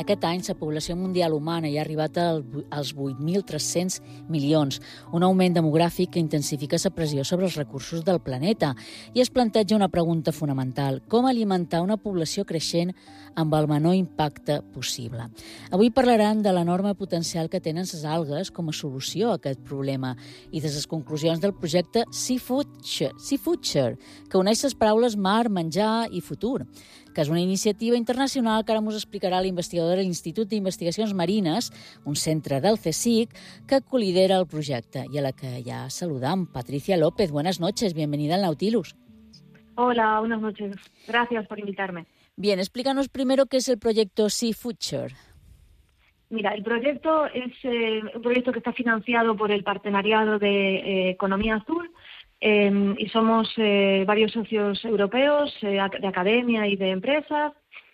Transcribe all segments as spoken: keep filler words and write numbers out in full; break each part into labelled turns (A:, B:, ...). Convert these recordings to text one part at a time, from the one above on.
A: Aquest any la població mundial humana ja ha arribat als vuit mil tres-cents milions, un augment demogràfic que intensifica la pressió sobre els recursos del planeta. I es planteja una pregunta fonamental: com alimentar una població creixent amb el menor impacte possible? Avui parlaran de l'enorme potencial que tenen les algues com a solució a aquest problema i de les conclusions del projecte Seafuture, Seafuture, que uneix les paraules mar, menjar i futur, que és una iniciativa internacional que ara ens explicarà la investigadora de l'Institut d'Investigacions Marines, un centre del CSIC, que colidera el projecte i a la que ja saludam. Patricia López, buenas noches, bienvenida al Nautilus.
B: Hola, buenas noches. Gracias por invitarme.
A: Bien, explícanos primero qué es el proyecto Seafuture.
B: Mira, el proyecto es eh, un proyecto que está financiado por el Partenariado de eh, Economía Azul, Eh, y somos eh, varios socios europeos eh, de academia y de empresas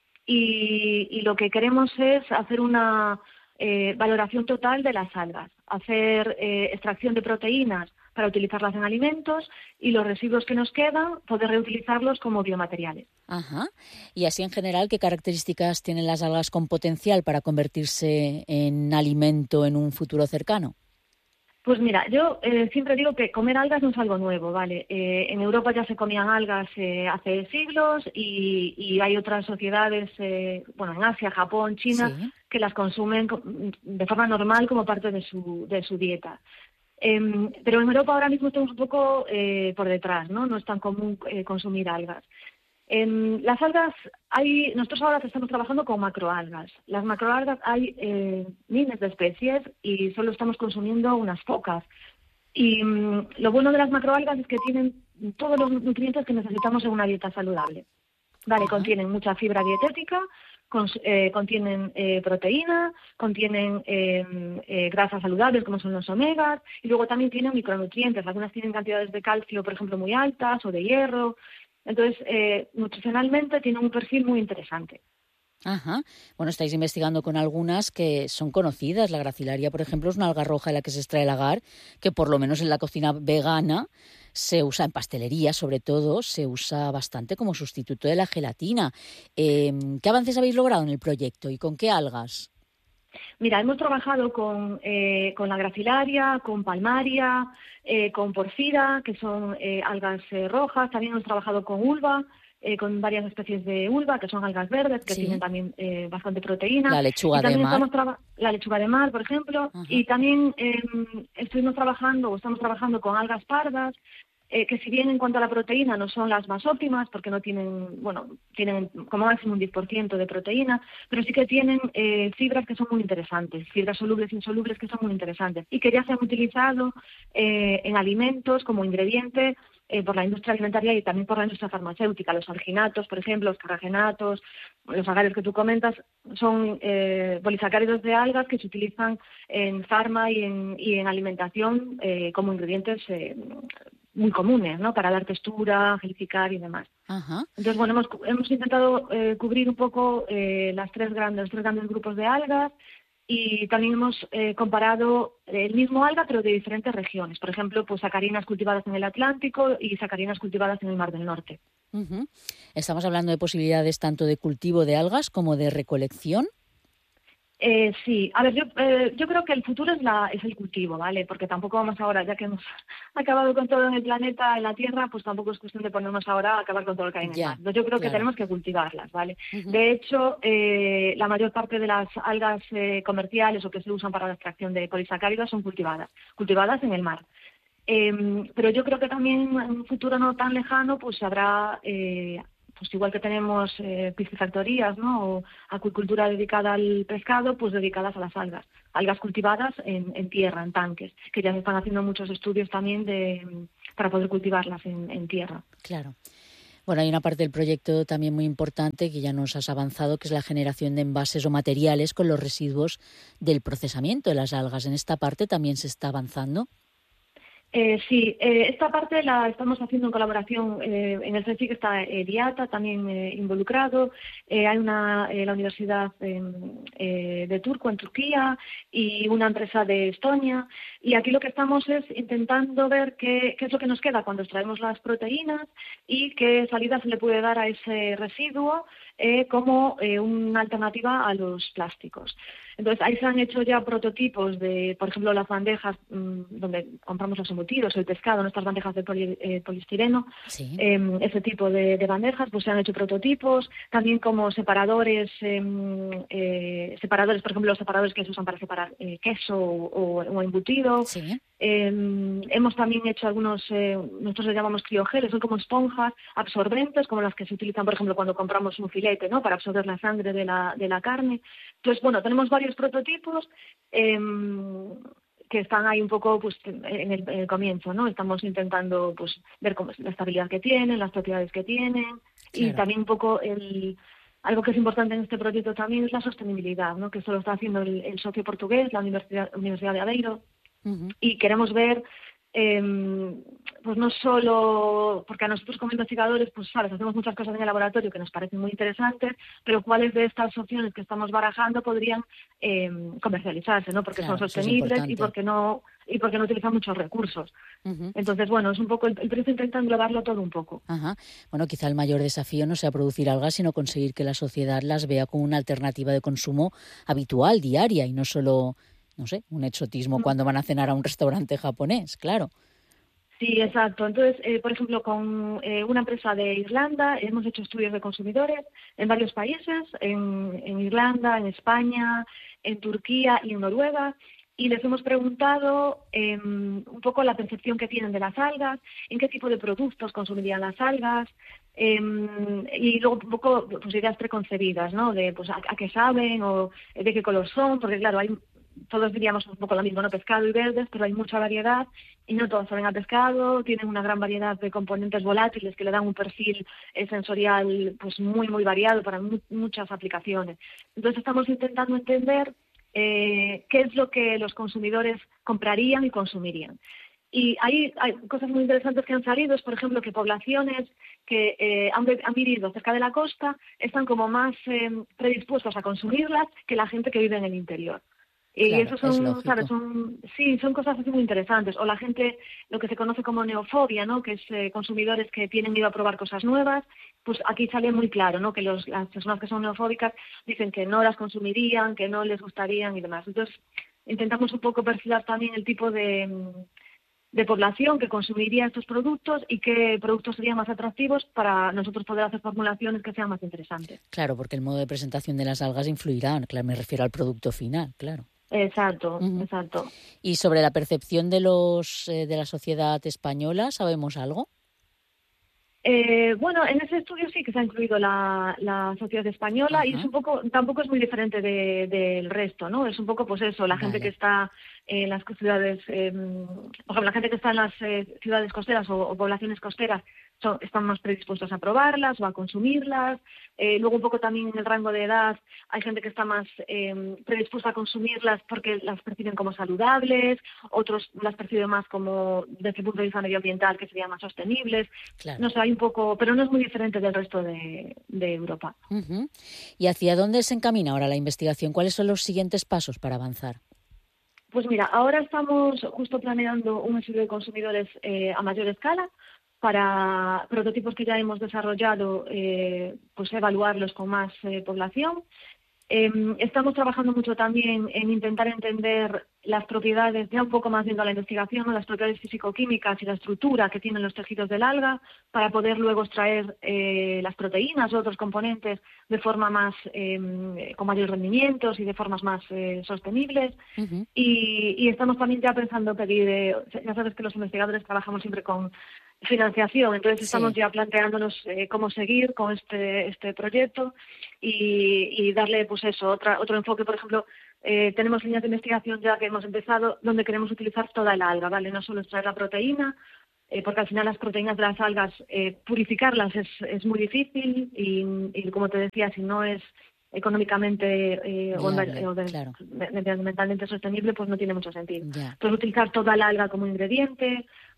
B: y, y lo que queremos es hacer una eh, valoración total de las algas, hacer eh, extracción de proteínas para utilizarlas en alimentos y los residuos que nos quedan poder reutilizarlos como biomateriales.
A: Ajá. Y así en general, ¿qué características tienen las algas con potencial para convertirse en alimento en un futuro cercano?
B: Pues mira, yo eh, siempre digo que comer algas no es algo nuevo, ¿vale? Eh, en Europa ya se comían algas eh, hace siglos y, y hay otras sociedades, eh, bueno, en Asia, Japón, China, sí, que las consumen de forma normal como parte de su, de su dieta. Eh, pero en Europa ahora mismo estamos un poco eh, por detrás, ¿no? No es tan común eh, consumir algas. En las algas, hay, nosotros ahora estamos trabajando con macroalgas. Las macroalgas hay eh, miles de especies y solo estamos consumiendo unas pocas. Y mm, lo bueno de las macroalgas es que tienen todos los nutrientes que necesitamos en una dieta saludable. Vale, uh-huh. Contienen mucha fibra dietética, con, eh, contienen eh, proteína, contienen eh, eh, grasas saludables como son los omegas y luego también tienen micronutrientes. Algunas tienen cantidades de calcio, por ejemplo, muy altas o de hierro. Entonces, eh, nutricionalmente tiene un perfil muy interesante.
A: Ajá. Bueno, estáis investigando con algunas que son conocidas. La gracilaria, por ejemplo, es una alga roja de la que se extrae el agar, que por lo menos en la cocina vegana se usa, en pastelería sobre todo, se usa bastante como sustituto de la gelatina. Eh, ¿Qué avances habéis logrado en el proyecto y con qué algas?
B: Mira, hemos trabajado con, eh, con la gracilaria, con palmaria, eh, con porfira, que son eh, algas eh, rojas. También hemos trabajado con ulva, eh, con varias especies de ulva, que son algas verdes, que sí, tienen también eh, bastante proteína.
A: La lechuga
B: y también
A: de mar.
B: Estamos traba- la lechuga de mar, por ejemplo. Ajá. Y también eh, estuvimos trabajando, o estamos trabajando con algas pardas, Eh, que si bien en cuanto a la proteína no son las más óptimas, porque no tienen, bueno, tienen como máximo un diez por ciento de proteína, pero sí que tienen eh, fibras que son muy interesantes, fibras solubles e insolubles que son muy interesantes y que ya se han utilizado eh, en alimentos como ingrediente eh, por la industria alimentaria y también por la industria farmacéutica. Los alginatos, por ejemplo, los carragenatos, los agares que tú comentas, son eh, polisacáridos de algas que se utilizan en farma y en, y en alimentación eh, como ingredientes eh, muy comunes, ¿no? Para dar textura, gelificar y demás.
A: Ajá.
B: Entonces, bueno, hemos, hemos intentado eh, cubrir un poco eh, las tres grandes, los tres grandes grupos de algas y también hemos eh, comparado el mismo alga pero de diferentes regiones. Por ejemplo, pues sacarinas cultivadas en el Atlántico y sacarinas cultivadas en el Mar del Norte.
A: Uh-huh. Estamos hablando de posibilidades tanto de cultivo de algas como de recolección.
B: Eh, sí, a ver, yo, eh, yo creo que el futuro es, la, es el cultivo, ¿vale? Porque tampoco vamos ahora, ya que hemos acabado con todo en el planeta, en la Tierra, pues tampoco es cuestión de ponernos ahora a acabar con todo lo que hay en el mar. Yo creo claro. que tenemos que cultivarlas, ¿vale? Uh-huh. De hecho, eh, la mayor parte de las algas eh, comerciales o que se usan para la extracción de polisacáridos son cultivadas, cultivadas en el mar. Eh, pero yo creo que también en un futuro no tan lejano, pues habrá... Eh, pues igual que tenemos eh, piscifactorías, ¿no? O acuicultura dedicada al pescado, pues dedicadas a las algas. Algas cultivadas en, en tierra, en tanques, que ya se están haciendo muchos estudios también de para poder cultivarlas en, en tierra.
A: Claro. Bueno, hay una parte del proyecto también muy importante que ya nos has avanzado, que es la generación de envases o materiales con los residuos del procesamiento de las algas. ¿En esta parte también se está avanzando?
B: Eh, sí, eh, esta parte la estamos haciendo en colaboración, eh, en el CSIC está eh, DIATA también eh, involucrado, eh, hay una eh, la Universidad eh, de Turku en Turquía y una empresa de Estonia, y aquí lo que estamos es intentando ver qué, qué es lo que nos queda cuando extraemos las proteínas y qué salida se le puede dar a ese residuo eh, como eh, una alternativa a los plásticos. Entonces, ahí se han hecho ya prototipos de, por ejemplo, las bandejas mmm, donde compramos los embutidos, el pescado, nuestras bandejas de poli, eh, poliestireno,
A: sí.
B: eh, ese tipo de, de bandejas, pues se han hecho prototipos, también como separadores, eh, eh, separadores, por ejemplo, los separadores que se usan para separar eh, queso o, o embutido.
A: Sí.
B: Eh, hemos también hecho algunos, eh, nosotros les llamamos criogeles, son como esponjas absorbentes, como las que se utilizan, por ejemplo, cuando compramos un filete, ¿no?, para absorber la sangre de la, de la carne. Entonces, bueno, tenemos varios prototipos eh, que están ahí un poco pues en el, en el comienzo, ¿no? Estamos intentando pues ver cómo es la estabilidad que tienen, las propiedades que tienen, claro. Y también un poco el... Algo que es importante en este proyecto también es la sostenibilidad, ¿no?, que esto lo está haciendo el, el socio portugués, la Universidad, Universidad de Aveiro. Uh-huh. Y queremos ver, eh, pues no solo, porque a nosotros como investigadores, pues sabes, hacemos muchas cosas en el laboratorio que nos parecen muy interesantes, pero cuáles de estas opciones que estamos barajando podrían eh, comercializarse, ¿no? Porque claro, son sostenibles y porque no y porque no utilizan muchos recursos. Uh-huh. Entonces, bueno, es un poco, el, el proyecto intenta englobarlo todo un poco.
A: Ajá. Bueno, quizá el mayor desafío no sea producir algas, sino conseguir que la sociedad las vea como una alternativa de consumo habitual, diaria, y no solo... no sé, un exotismo cuando van a cenar a un restaurante japonés, claro.
B: Sí, exacto. Entonces, eh, por ejemplo, con eh, una empresa de Irlanda hemos hecho estudios de consumidores en varios países, en, en Irlanda, en España, en Turquía y en Noruega, y les hemos preguntado eh, un poco la percepción que tienen de las algas, en qué tipo de productos consumirían las algas, eh, y luego un poco pues, ideas preconcebidas, ¿no?, de pues a, a qué saben o de qué color son, porque claro, hay... todos diríamos un poco lo mismo, ¿no?, pescado y verdes, pero hay mucha variedad y no todos saben a pescado, tienen una gran variedad de componentes volátiles que le dan un perfil eh, sensorial pues muy, muy variado para mu- muchas aplicaciones. Entonces estamos intentando entender eh, qué es lo que los consumidores comprarían y consumirían. Y hay, hay cosas muy interesantes que han salido, es por ejemplo que poblaciones que eh, han, han vivido cerca de la costa están como más eh, predispuestos a consumirlas que la gente que vive en el interior. Y
A: claro,
B: eso son, ¿sabes? Son, sí, son cosas así muy interesantes. O la gente, lo que se conoce como neofobia, ¿no?, que es eh, consumidores que tienen miedo a probar cosas nuevas, pues aquí sale muy claro, ¿no?, que los, las personas que son neofóbicas dicen que no las consumirían, que no les gustarían y demás. Entonces, intentamos un poco perfilar también el tipo de, de población que consumiría estos productos y qué productos serían más atractivos para nosotros poder hacer formulaciones que sean más interesantes.
A: Claro, porque el modo de presentación de las algas influirá, claro, me refiero al producto final, claro.
B: Exacto, uh-huh. exacto.
A: ¿Y sobre la percepción de los eh, de la sociedad española sabemos algo?
B: Eh, bueno, en ese estudio sí que se ha incluido la, la sociedad española. Ajá. Y es un poco, tampoco es muy diferente de, del resto, ¿no? Es un poco, pues eso, la vale. gente que está en las ciudades, eh, por ejemplo, la gente que está en las eh, ciudades costeras o, o poblaciones costeras son, están más predispuestos a probarlas o a consumirlas. Eh, luego un poco también en el rango de edad hay gente que está más eh, predispuesta a consumirlas porque las perciben como saludables, otros las perciben más como desde el punto de vista medioambiental que serían más sostenibles. Claro. No sé, hay un poco, pero no es muy diferente del resto de, de Europa.
A: Uh-huh. ¿Y hacia dónde se encamina ahora la investigación? ¿Cuáles son los siguientes pasos para avanzar?
B: Pues mira, ahora estamos justo planeando un estudio de consumidores eh, a mayor escala para prototipos que ya hemos desarrollado, eh, pues evaluarlos con más eh, población. Eh, estamos trabajando mucho también en intentar entender las propiedades, ya un poco más viendo la investigación, ¿no?, las propiedades físico-químicas y la estructura que tienen los tejidos del alga para poder luego extraer eh, las proteínas u otros componentes de forma más, eh, con mayores rendimientos y de formas más eh, sostenibles. Uh-huh. y, y estamos también ya pensando pedir, eh, ya sabes que los investigadores trabajamos siempre con financiación, entonces estamos sí. ya planteándonos eh, cómo seguir con este este proyecto y, y darle pues eso otra otro enfoque. Por ejemplo, eh, tenemos líneas de investigación ya que hemos empezado donde queremos utilizar toda el alga, vale, no solo extraer la proteína, eh, porque al final las proteínas de las algas eh, purificarlas es es muy difícil y, y como te decía, si no es económicamente eh, Viable, o, de, claro. medioambientalmente sostenible, pues no tiene mucho sentido. Yeah. Entonces utilizar toda la alga como ingrediente,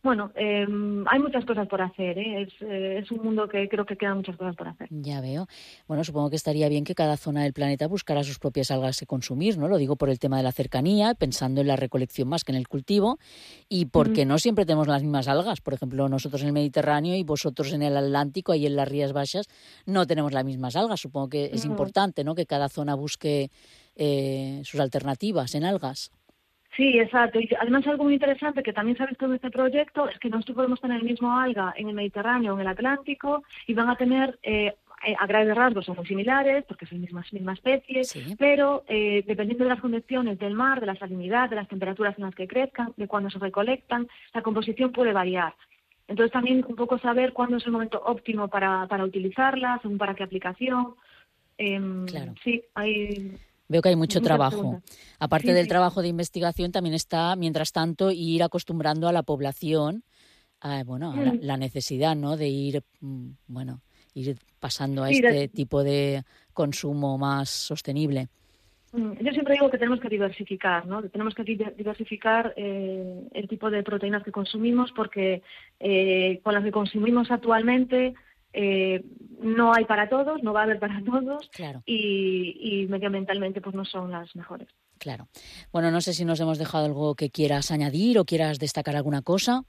B: bueno, eh, hay muchas cosas por hacer, ¿eh? Es, eh, es un mundo que creo que quedan muchas cosas por hacer.
A: Ya veo. Bueno, supongo que estaría bien que cada zona del planeta buscara sus propias algas que consumir, ¿no? Lo digo por el tema de la cercanía, pensando en la recolección más que en el cultivo, y porque
B: Mm.
A: no siempre tenemos las mismas algas. Por ejemplo, nosotros en el Mediterráneo y vosotros en el Atlántico, ahí en las Rías Baixas, no tenemos las mismas algas. Supongo que es
B: Mm.
A: importante, ¿no?, que cada zona busque eh, sus alternativas en algas.
B: Sí, exacto. Y además algo muy interesante que también se ha visto en este proyecto es que nosotros podemos tener el mismo alga en el Mediterráneo o en el Atlántico y van a tener, eh, a grandes rasgos son muy similares porque son mismas misma especie,
A: Sí.
B: pero eh, dependiendo de las condiciones del mar, de la salinidad, de las temperaturas en las que crezcan, de cuándo se recolectan, la composición puede variar. Entonces también un poco saber cuándo es el momento óptimo para, para utilizarlas, según para qué aplicación. Eh,
A: Claro.
B: Sí, hay...
A: Veo que hay mucho
B: Muchas
A: trabajo.
B: preguntas.
A: Aparte
B: Sí,
A: del
B: sí.
A: trabajo de investigación, también está, mientras tanto, ir acostumbrando a la población a, bueno, a la,
B: Mm.
A: la necesidad, ¿no?, de ir, mm, bueno, ir pasando a
B: Sí,
A: este
B: de-
A: tipo de consumo más sostenible.
B: Mm, Yo siempre digo que tenemos que diversificar, ¿no? Que tenemos que di- diversificar eh, el tipo de proteínas que consumimos porque eh, con las que consumimos actualmente eh, no hay para todos, no va a haber para todos
A: Claro,
B: y, y medioambientalmente pues no son las mejores.
A: claro. Bueno, no sé si nos hemos dejado algo que quieras añadir o quieras destacar alguna cosa.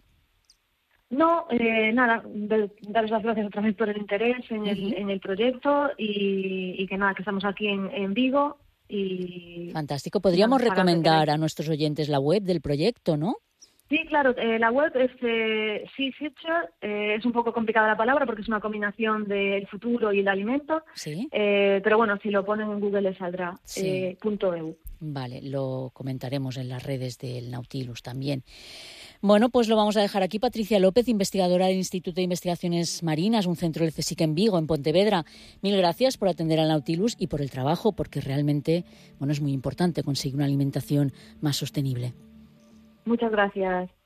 B: No, eh, nada, de- daros las gracias otra vez por el interés en el,
A: Ujú.
B: en el proyecto y, y que nada, que estamos aquí en, en Vigo y,
A: Fantástico.
B: y nada,
A: Podríamos
B: para lo que queráis.
A: recomendar a nuestros oyentes la web del proyecto, ¿no?
B: Sí, claro, eh, la web es eh, Sea Future, eh, es un poco complicada la palabra porque es una combinación del futuro y el alimento,
A: Sí,
B: eh, pero bueno, si lo ponen en Google les saldrá,
A: sí.
B: eh, punto .eu.
A: Vale, lo comentaremos en las redes del Nautilus también. Bueno, pues lo vamos a dejar aquí. Patricia López, investigadora del Instituto de Investigaciones Marinas, un centro del CSIC en Vigo, en Pontevedra. Mil gracias por atender al Nautilus y por el trabajo, porque realmente, bueno, es muy importante conseguir una alimentación más sostenible.
B: Muchas gracias.